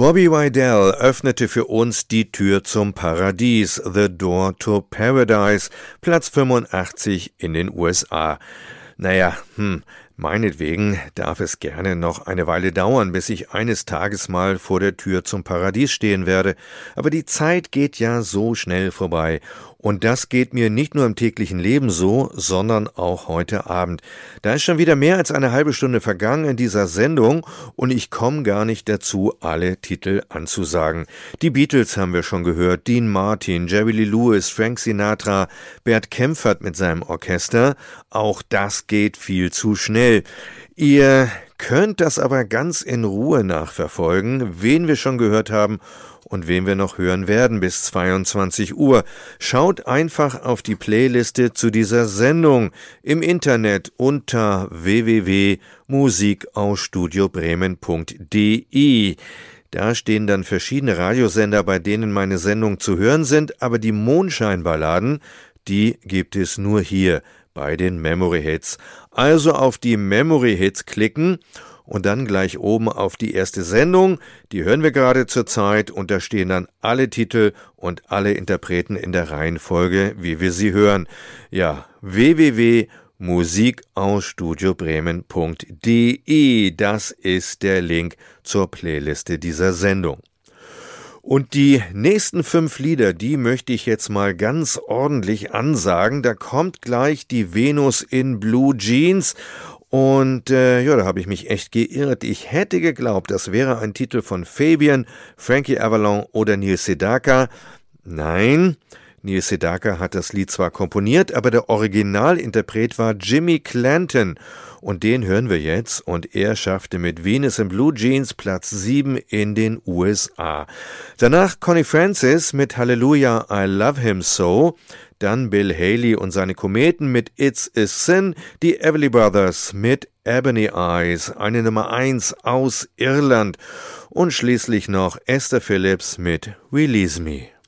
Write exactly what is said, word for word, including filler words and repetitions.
Robbie Rydell öffnete für uns die Tür zum Paradies, The Door to Paradise, Platz fünfundachtzig in den U S A. Naja, hm, meinetwegen darf es gerne noch eine Weile dauern, bis ich eines Tages mal vor der Tür zum Paradies stehen werde, aber die Zeit geht ja so schnell vorbei. Und das geht mir nicht nur im täglichen Leben so, sondern auch heute Abend. Da ist schon wieder mehr als eine halbe Stunde vergangen in dieser Sendung und ich komme gar nicht dazu, alle Titel anzusagen. Die Beatles haben wir schon gehört, Dean Martin, Jerry Lee Lewis, Frank Sinatra, Bert Kaempfert mit seinem Orchester. Auch das geht viel zu schnell. Ihr könnt das aber ganz in Ruhe nachverfolgen, wen wir schon gehört haben und wen wir noch hören werden bis zweiundzwanzig Uhr. Schaut einfach auf die Playliste zu dieser Sendung im Internet unter w w w punkt musik aus studio bremen punkt d e. Da stehen dann verschiedene Radiosender, bei denen meine Sendungen zu hören sind, aber die Mondscheinballaden, die gibt es nur hier bei den Memory Hits. Also auf die Memory Hits klicken und dann gleich oben auf die erste Sendung. Die hören wir gerade zur Zeit und da stehen dann alle Titel und alle Interpreten in der Reihenfolge, wie wir sie hören. Ja, w w w punkt musik aus studio bremen punkt d e, das ist der Link zur Playliste dieser Sendung. Und die nächsten fünf Lieder, die möchte ich jetzt mal ganz ordentlich ansagen. Da kommt gleich die Venus in Blue Jeans. Und äh, ja, da habe ich mich echt geirrt. Ich hätte geglaubt, das wäre ein Titel von Fabian, Frankie Avalon oder Neil Sedaka. Nein, Neil Sedaka hat das Lied zwar komponiert, aber der Originalinterpret war Jimmy Clanton. Und den hören wir jetzt. Und er schaffte mit Venus in Blue Jeans Platz sieben in den U S A. Danach Connie Francis mit Hallelujah, I Love Him So. Dann Bill Haley und seine Kometen mit It's a Sin, die Everly Brothers mit Ebony Eyes, eine Nummer eins aus Irland und schließlich noch Esther Phillips mit Release Me.